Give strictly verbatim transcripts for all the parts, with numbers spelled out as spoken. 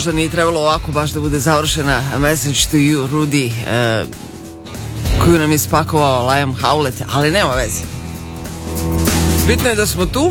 možda nije trebalo ovako baš da bude završena. A message to you, Rudy, uh, koju nam je spakovao Liam Howlett, ali nema veze. Bitno je da smo tu.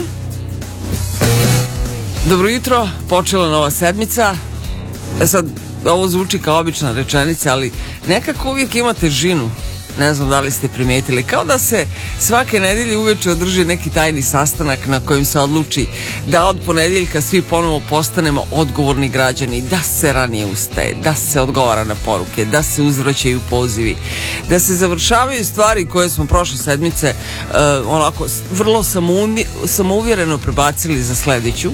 Dobro jutro, počela nova sedmica. E sad, ovo zvuči kao obična rečenica, ali nekako uvijek ima težinu. Ne znam da li ste primijetili, kao da se svake nedelje uveče održi neki tajni sastanak na kojem se odluči da od ponedjeljka svi ponovo postanemo odgovorni građani, da se ranije ustaje, da se odgovara na poruke, da se uzvraćaju pozivi, da se završavaju stvari koje smo prošle sedmice uh, onako vrlo samouvjereno prebacili za sljedeću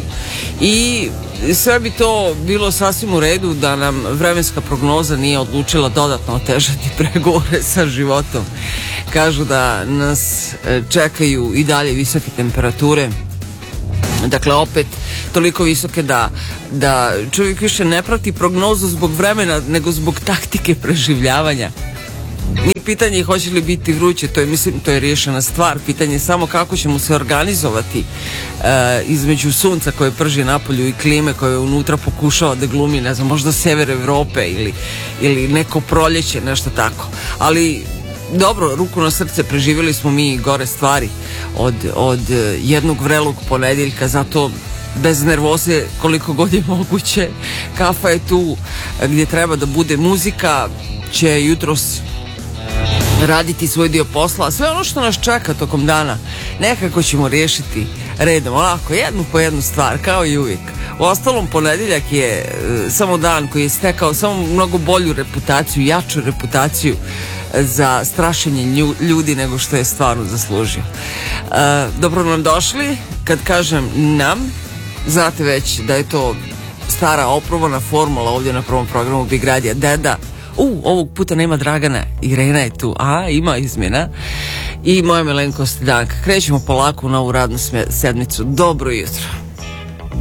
i sve bi to bilo sasvim u redu da nam vremenska prognoza nije odlučila dodatno otežati pregovore sa životom. Kažu da nas čekaju i dalje visoke temperature, dakle opet toliko visoke da, da čovjek više ne prati prognozu zbog vremena nego zbog taktike preživljavanja. Nije pitanje hoće li biti vruće, to je, mislim, to je riješena stvar. Pitanje je samo kako ćemo se organizovati e, između sunca koje prži napolju i klime koje unutra pokušava da glumi, ne znam, možda sever Evrope ili, ili neko proljeće, nešto tako. Ali dobro, ruku na srce, preživjeli smo mi gore stvari od, od jednog vrelog ponedjeljka, zato bez nervoze koliko god je moguće. Kafa je tu gdje treba da bude, muzika će jutros raditi svoj dio posla, sve ono što nas čeka tokom dana nekako ćemo riješiti redom, onako jednu po jednu stvar, kao i uvijek. U ostalom, ponedjeljak je e, samo dan koji je stekao samo mnogo bolju reputaciju, jaču reputaciju e, za strašenje ljudi nego što je stvarno zaslužio. E, dobro nam došli. Kad kažem nam, znate već da je to stara oprobana formula ovdje na prvom programu Big Radija. Deda, u, ovog puta nema Dragana, Irena je tu, a ima izmjena, i moja malenkost Danka. Krećemo polako u novu radnu sedmicu. Dobro jutro.